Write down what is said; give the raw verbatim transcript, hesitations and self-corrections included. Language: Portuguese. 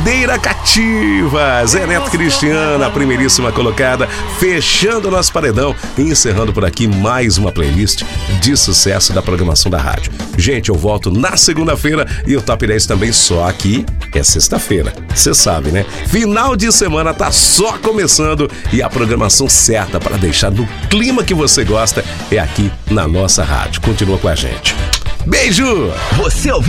Bandeira Cativa. Zé Neto Cristiana, a primeiríssima colocada, fechando o nosso paredão e encerrando por aqui mais uma playlist de sucesso da programação da rádio. Gente, eu volto na segunda-feira e o Top dez também só aqui é sexta-feira. Você sabe, né? Final de semana tá só começando e a programação certa para deixar no clima que você gosta é aqui na nossa rádio. Continua com a gente. Beijo! Você ouviu?